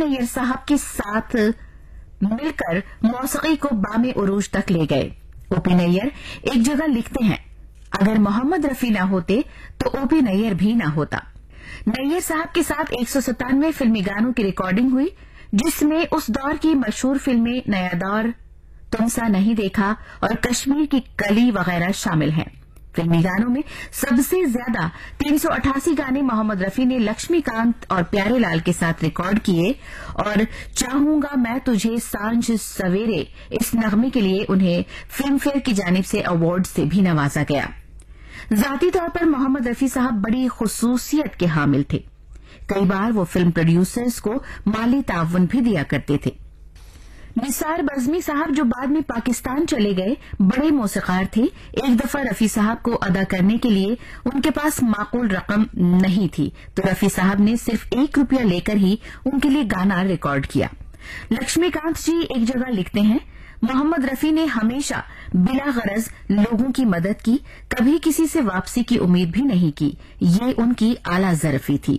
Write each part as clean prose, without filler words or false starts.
नैयर साहब के साथ मिलकर मौसीकी को बामे उरूज तक ले गए। ओपी नैयर एक जगह लिखते हैं, अगर मोहम्मद रफी ना होते तो ओपी नैयर भी ना होता। नैयर साहब के साथ 197 फिल्मी गानों की रिकॉर्डिंग हुई, जिसमें उस दौर की मशहूर फिल्में नया दौर, तुमसा नहीं देखा और कश्मीर की कली वगैरह शामिल हैं। फिल्मी गानों में सबसे ज्यादा 388 गाने मोहम्मद रफी ने लक्ष्मीकांत और प्यारेलाल के साथ रिकॉर्ड किए और चाहूंगा मैं तुझे सांझ सवेरे इस नगमे के लिए उन्हें फिल्म फेयर की जानिब से अवार्ड से भी नवाजा गया। जाती तौर पर मोहम्मद रफी साहब बड़ी खुसूसियत के हामिल थे। कई बार वो फिल्म प्रोड्यूसर्स को माली ताउन भी दिया करते थे। निसार बज़मी साहब, जो बाद में पाकिस्तान चले गए, बड़े मौसीकार थे। एक दफा रफी साहब को अदा करने के लिए उनके पास माकूल रकम नहीं थी, तो रफी साहब ने सिर्फ ₹1 लेकर ही उनके लिए गाना रिकॉर्ड किया। लक्ष्मीकांत जी एक जगह लिखते हैं, मोहम्मद रफी ने हमेशा बिला गरज लोगों की मदद की, कभी किसी से वापसी की उम्मीद भी नहीं की। ये उनकी आला ज़रफी थी।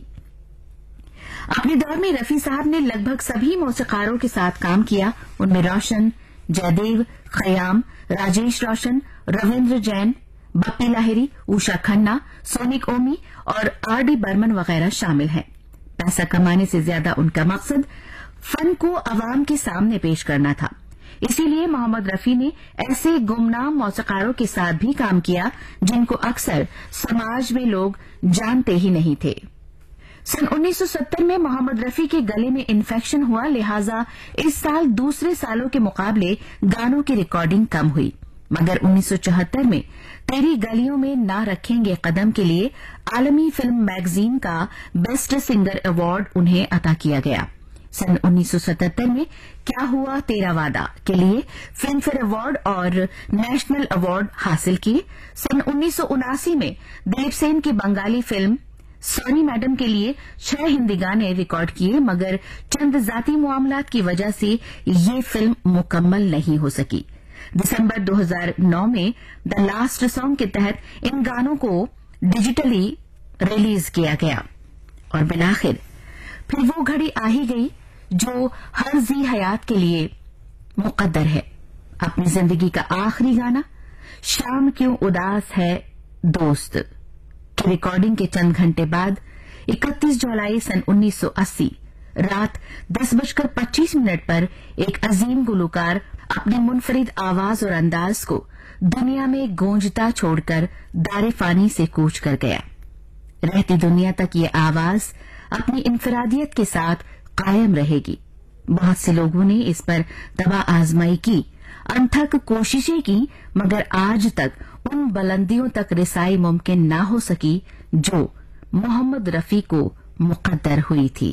अपने दौर में रफी साहब ने लगभग सभी मौसीकारों के साथ काम किया। उनमें रोशन, जयदेव, खयाम, राजेश रोशन, रविंद्र जैन, बप्पी लाहिरी, उषा खन्ना, सोनिक ओमी और आर.डी. बर्मन वगैरह शामिल हैं। पैसा कमाने से ज्यादा उनका मकसद फन को अवाम के सामने पेश करना था। इसीलिए मोहम्मद रफी ने ऐसे गुमनाम मौसीकारों के साथ भी काम किया जिनको अक्सर समाज में लोग जानते ही नहीं थे। सन 1970 में मोहम्मद रफी के गले में इन्फेक्शन हुआ, लिहाजा इस साल दूसरे सालों के मुकाबले गानों की रिकॉर्डिंग कम हुई। मगर 1974 में तेरी गलियों में ना रखेंगे कदम के लिए आलमी फिल्म मैगजीन का बेस्ट सिंगर अवार्ड उन्हें अता किया गया। सन 1977 में क्या हुआ तेरा वादा के लिए फिल्म फेयर अवार्ड और नेशनल अवार्ड हासिल किए। सन 1979 में दिलीप सेन की बंगाली फिल्म सॉरी मैडम के लिए 6 हिंदी गाने रिकॉर्ड किए, मगर चंद जाती मामलात की वजह से ये फिल्म मुकम्मल नहीं हो सकी। दिसंबर 2009 में द लास्ट सॉन्ग के तहत इन गानों को डिजिटली रिलीज किया गया और बिलाखिर फिर वो घड़ी आ ही गई जो हर जी हयात के लिए मुकद्दर है। अपनी जिंदगी का आखिरी गाना शाम क्यों उदास है दोस्त की रिकॉर्डिंग के चंद घंटे बाद 31 जुलाई सन 1980 रात 10:25 पर एक अजीम गुलकार अपनी मुनफरिद आवाज और अंदाज को दुनिया में गूंजता छोड़कर दारे फानी से कूच कर गया। रहती दुनिया तक ये आवाज अपनी इनफरादियत के साथ कायम रहेगी। बहुत से लोगों ने इस पर दवा आजमाई की, अनथक कोशिशें की, मगर आज तक उन बुलंदियों तक रिसाई मुमकिन ना हो सकी जो मोहम्मद रफी को मुकद्दर हुई थी।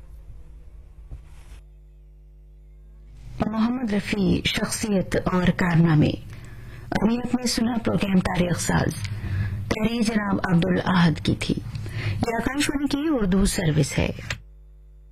मोहम्मद रफी, शख्सियत और कारनामे। अभी आपने सुना प्रोग्राम तारीख साज, तहरीर जनाब अब्दुल आहद की थी। यह आकाशवाणी की उर्दू सर्विस है।